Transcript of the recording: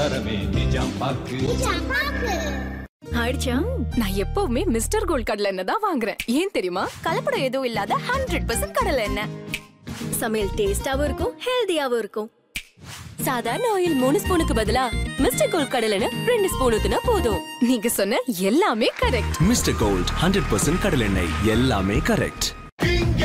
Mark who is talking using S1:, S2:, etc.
S1: ஆயிடுச்சா? நான் எப்பவுமே மிஸ்டர் கோல்ட் கடலை எண்ணெய் தான் வாங்குறேன். ஏன் தெரியுமா? கலப்படம் எதுவும் இல்லாத 100% கடலை எண்ணெய். சமையல் டேஸ்டாவும் இருக்கும், ஹெல்தியாவும் இருக்கும். சாதாரண ஆயில் 3 ஸ்பூனுக்கு பதிலா மிஸ்டர் கோல்ட் கடலை எண்ணெய் 2 ஸ்பூன் ஊத்துனா போதும். நீங்க சொன்ன எல்லாமே கரெக்ட்.
S2: மிஸ்டர் கோல்ட் 100% கடலை எண்ணெய், எல்லாமே கரெக்ட்.